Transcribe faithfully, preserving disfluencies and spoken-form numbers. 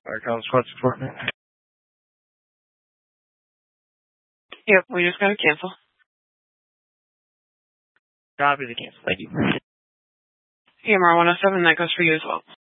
Alright, call the squad support, man. Yep, we just got to cancel. Copy the cancel. Thank you. E M R one oh seven, that goes for you as well.